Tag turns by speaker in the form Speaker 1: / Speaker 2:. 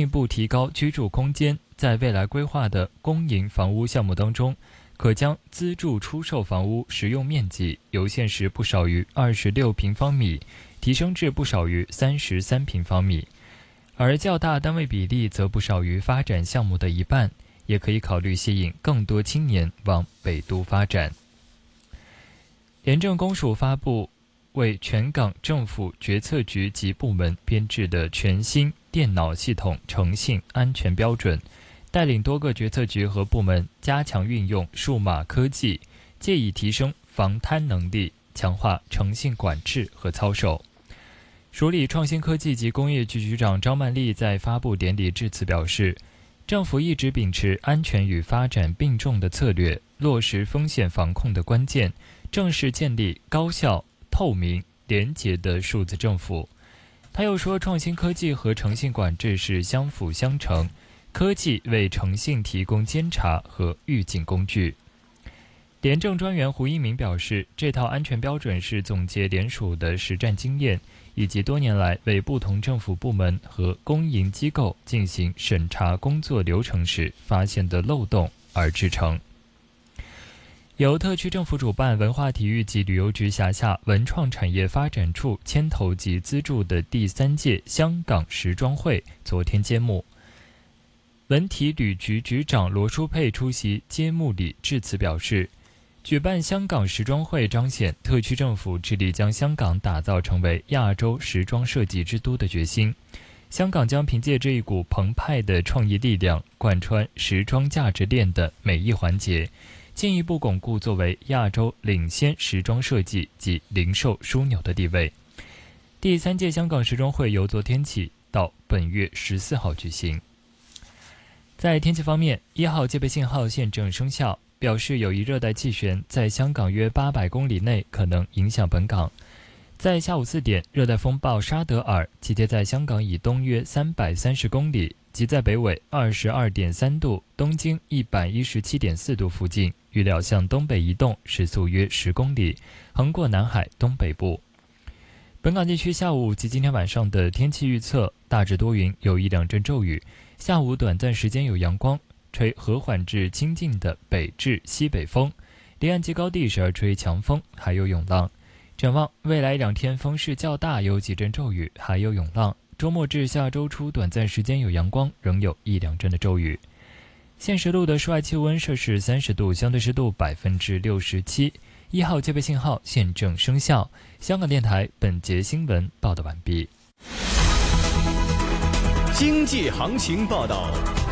Speaker 1: 一步提高居住空间，在未来规划的公营房屋项目当中，可将资助出售房屋实用面积由现时不少于26平方米提升至不少于33平方米，而较大单位比例则不少于发展项目的一半，也可以考虑吸引更多青年往北都发展。廉政公署发布为全港政府决策局及部门编制的全新电脑系统诚信安全标准，带领多个决策局和部门加强运用数码科技，借以提升防贪能力，强化诚信管制和操守。署理创新科技及工业局局长张曼丽在发布典礼致辞表示，政府一直秉持安全与发展并重的策略，落实风险防控的关键，正是建立高效、透明、廉洁的数字政府。他又说，创新科技和诚信管制是相辅相成，科技为诚信提供监察和预警工具。廉政专员胡一鸣表示，这套安全标准是总结联署的实战经验，以及多年来为不同政府部门和公营机构进行审查工作流程时发现的漏洞而制成。由特区政府主办、文化体育及旅游局辖下文创产业发展处牵头及资助的第3届香港时装会昨天揭幕。文体旅局局长罗淑佩出席揭幕礼致辞表示，举办香港时装会彰显特区政府致力将香港打造成为亚洲时装设计之都的决心。香港将凭借这一股澎湃的创意力量，贯穿时装价值链的每一环节，进一步巩固作为亚洲领先时装设计及零售枢纽的地位。第3届香港时装会由昨天起到本月14号举行。在天气方面，1号戒备信号现正生效，表示有一热带气旋在香港约800公里内可能影响本港。在下午4点，热带风暴沙德尔集结在香港以东约330公里，即在北纬22.3度、东经117.4度附近，预料向东北移动，时速约10公里，横过南海东北部。本港地区下午及今天晚上的天气预测，大致多云，有1-2阵骤雨，下午短暂时间有阳光，吹和缓至清劲的北至西北风，离岸及高地时而吹强风，还有涌浪。展望未来2天风势较大，有几阵骤雨，还有涌浪。周末至下周初短暂时间有阳光，仍有1-2阵的骤雨。现时路的室外气温摄氏30度，相对湿度67%。1号戒备信号现正生效。香港电台本节新闻报道完毕。
Speaker 2: 经济行情报道。